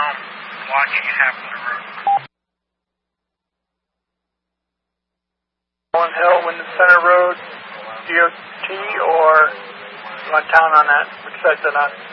town blocking half of the road. Mullen Hill, Wyndham Center Road, DOT, or you want town on that? Which side's that on?